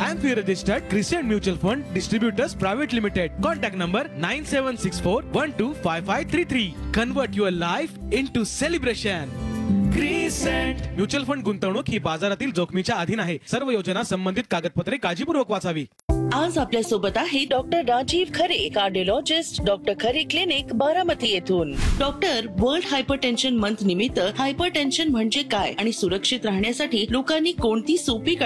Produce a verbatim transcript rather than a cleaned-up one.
I am fee registered Crescent Mutual Fund Distributors Private Limited. Contact number nine seven six four one two five five three three. Convert your life into celebration. Crescent mutual fund गुंतवणूक ही बाजारातील जोखमीच्या अधीन आहे. सर्व योजना संबंधित कागदपत्रे काळजीपूर्वक वाचावी. आज आपल्या सोबत आहे डॉक्टर राजीव खरे, कार्डिओलॉजिस्ट, डॉक्टर खरे क्लिनिक, बारामती येथून. डॉक्टर, वर्ल्ड हायपरटेन्शन मंथ निमित्त हायपरटेन्शन म्हणजे काय आणि सुरक्षित राहण्यासाठी लोकांनी कोणती सोपी